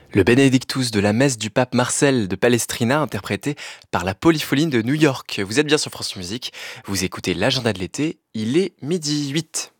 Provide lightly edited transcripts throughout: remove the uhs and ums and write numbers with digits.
Le Benedictus de la messe du pape Marcel de Palestrina, interprété par la Polyphonie de New York. Vous êtes bien sur France Musique, vous écoutez l'agenda de l'été, il est midi 8.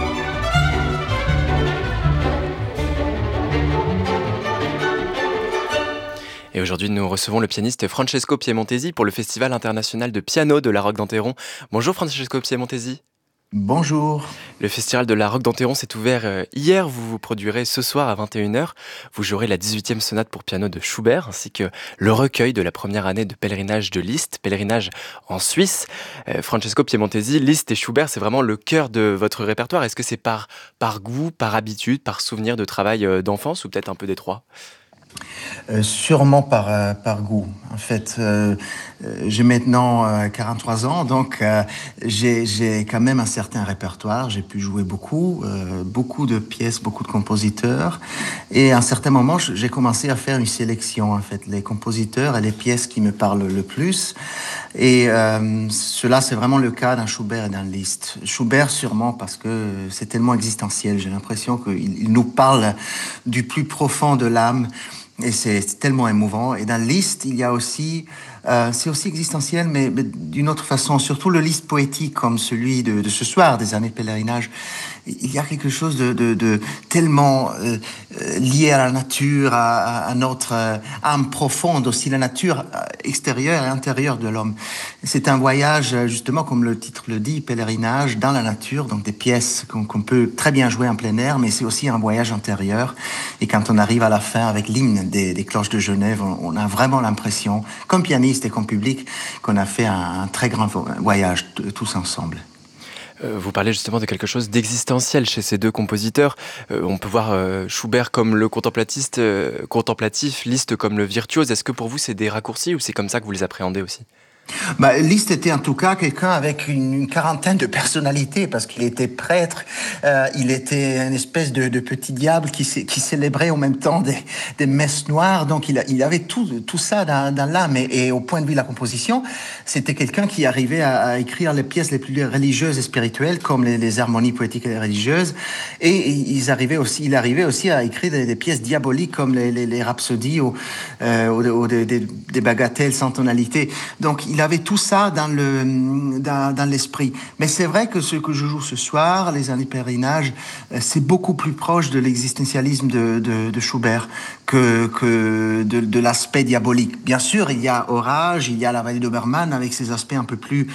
Et aujourd'hui, nous recevons le pianiste Francesco Piemontesi pour le Festival international de piano de la Roque d'Enterron. Bonjour Francesco Piemontesi. Bonjour. Le Festival de la Roque d'Enterron s'est ouvert hier. Vous vous produirez ce soir à 21h. Vous jouerez la 18e sonate pour piano de Schubert, ainsi que le recueil de la première année de pèlerinage de Liszt, pèlerinage en Suisse. Francesco Piemontesi, Liszt et Schubert, c'est vraiment le cœur de votre répertoire. Est-ce que c'est par goût, par habitude, par souvenir de travail d'enfance, ou peut-être un peu des trois ? Sûrement par goût. En fait, j'ai maintenant 43 ans, donc j'ai quand même un certain répertoire. J'ai pu jouer beaucoup de pièces, beaucoup de compositeurs. Et à un certain moment, j'ai commencé à faire une sélection, en fait, les compositeurs et les pièces qui me parlent le plus. Et cela, c'est vraiment le cas d'un Schubert et d'un Liszt. Schubert, sûrement parce que c'est tellement existentiel. J'ai l'impression qu'il nous parle du plus profond de l'âme. Et c'est tellement émouvant. Et dans Liszt, il y a aussi, c'est aussi existentiel, mais d'une autre façon. Surtout le Liszt poétique, comme celui de ce soir, des années de pèlerinage. Il y a quelque chose de tellement lié à la nature, à notre âme profonde, aussi la nature extérieure et intérieure de l'homme. C'est un voyage, justement, comme le titre le dit, pèlerinage dans la nature, donc des pièces qu'on peut très bien jouer en plein air, mais c'est aussi un voyage intérieur. Et quand on arrive à la fin avec l'hymne des cloches de Genève, on a vraiment l'impression, comme pianiste et comme public, qu'on a fait un très grand voyage tous ensemble. Vous parlez justement de quelque chose d'existentiel chez ces deux compositeurs. On peut voir Schubert comme le contemplatif, Liszt comme le virtuose. Est-ce que pour vous c'est des raccourcis ou c'est comme ça que vous les appréhendez aussi ? Liszt était en tout cas quelqu'un avec une quarantaine de personnalités parce qu'il était prêtre, il était une espèce de petit diable qui célébrait en même temps des messes noires, donc il avait tout ça dans l'âme et au point de vue de la composition, c'était quelqu'un qui arrivait à écrire les pièces les plus religieuses et spirituelles comme les harmonies poétiques et religieuses et il arrivait aussi à écrire des pièces diaboliques comme les rhapsodies ou des bagatelles sans tonalité. Donc il avait tout ça dans l'esprit. Mais c'est vrai que ce que je joue ce soir, les années pèlerinage, c'est beaucoup plus proche de l'existentialisme de Schubert que de l'aspect diabolique. Bien sûr, il y a Orage, il y a la vallée d'Obermann avec ses aspects un peu plus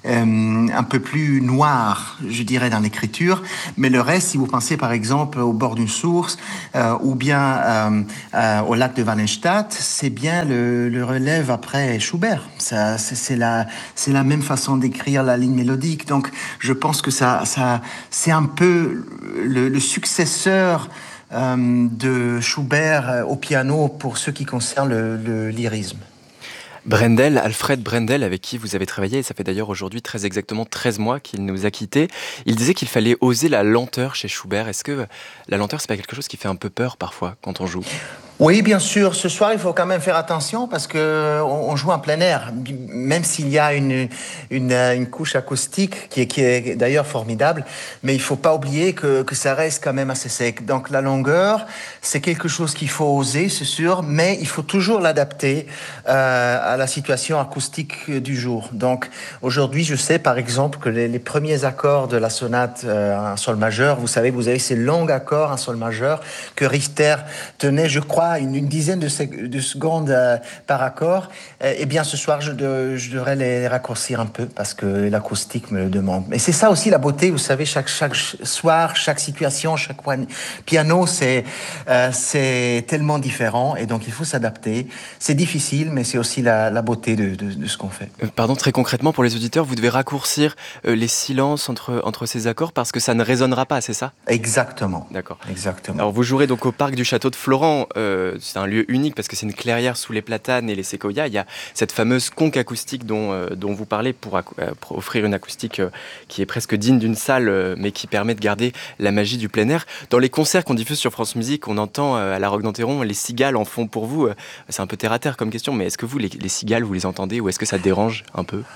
noirs, je dirais, dans l'écriture. Mais le reste, si vous pensez par exemple au bord d'une source ou bien au lac de Wallenstadt, c'est bien le relève après Schubert. C'est la même façon d'écrire la ligne mélodique. Donc, je pense que ça c'est un peu le successeur de Schubert au piano pour ce qui concerne le lyrisme. Brendel, Alfred Brendel, avec qui vous avez travaillé, et ça fait d'ailleurs aujourd'hui très exactement 13 mois qu'il nous a quittés, il disait qu'il fallait oser la lenteur chez Schubert. Est-ce que la lenteur, c'est pas quelque chose qui fait un peu peur parfois quand on joue ? Oui, bien sûr. Ce soir, il faut quand même faire attention parce que on joue en plein air, même s'il y a une couche acoustique qui est d'ailleurs formidable. Mais il faut pas oublier que ça reste quand même assez sec. Donc la longueur, c'est quelque chose qu'il faut oser, c'est sûr, mais il faut toujours l'adapter à la situation acoustique du jour. Donc aujourd'hui, je sais par exemple que les premiers accords de la sonate en sol majeur, vous avez ces longs accords en sol majeur que Richter tenait, je crois, une dizaine de secondes par accord. Eh bien, ce soir, je devrais les raccourcir un peu parce que l'acoustique me le demande. Mais c'est ça aussi la beauté, vous savez, chaque soir, chaque situation, chaque piano, c'est tellement différent et donc il faut s'adapter. C'est difficile, mais c'est aussi la beauté de ce qu'on fait. Pardon, très concrètement, pour les auditeurs, vous devez raccourcir les silences entre ces accords parce que ça ne résonnera pas, c'est ça ? Exactement. D'accord. Exactement. Alors, vous jouerez donc au parc du château de Florent. C'est un lieu unique parce que c'est une clairière sous les platanes et les séquoias. Il y a cette fameuse conque acoustique dont vous parlez pour offrir une acoustique qui est presque digne d'une salle, mais qui permet de garder la magie du plein air. Dans les concerts qu'on diffuse sur France Musique, on entend à la Roque d'Enterron, les cigales en font pour vous. C'est un peu terre à terre comme question, mais est-ce que vous, les cigales, vous les entendez ou est-ce que ça dérange un peu ?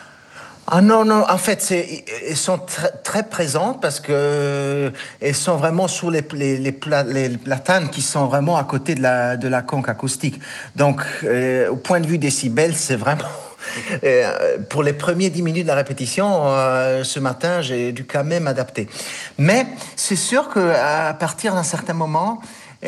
Ah non, non, en fait, elles sont très présentes parce que elles sont vraiment sur les platanes qui sont vraiment à côté de la conque acoustique. Donc, au point de vue décibels, c'est vraiment... pour les premiers 10 minutes de la répétition, ce matin, j'ai dû quand même adapter. Mais c'est sûr qu'à partir d'un certain moment,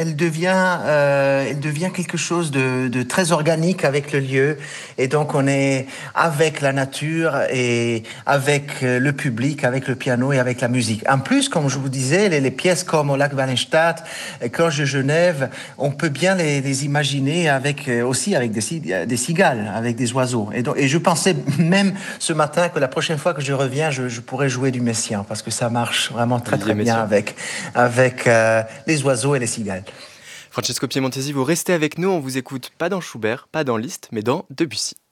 elle devient quelque chose de très organique avec le lieu. Et donc, on est avec la nature et avec le public, avec le piano et avec la musique. En plus, comme je vous disais, les pièces comme au lac Wallenstadt, Cloche de Genève, on peut bien les imaginer avec, aussi avec des cigales, avec des oiseaux. Et je pensais même ce matin que la prochaine fois que je reviens, je pourrais jouer du Messiaen parce que ça marche vraiment très Olivier très bien Messiaen. avec les oiseaux et les cigales. Francesco Piemontesi, vous restez avec nous, on vous écoute pas dans Schubert, pas dans Liszt, mais dans Debussy.